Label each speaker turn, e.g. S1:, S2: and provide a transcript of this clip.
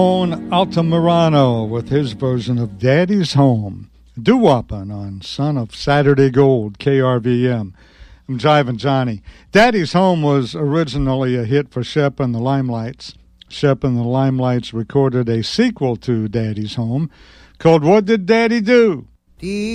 S1: Altamirano with his version of Daddy's Home. Doo-woppin' on Son of Saturday Gold, KRVM. I'm Jivin' Johnny. Daddy's Home was originally a hit for Shep and the Limelights. Shep and the Limelights recorded a sequel to Daddy's Home called What Did Daddy Do?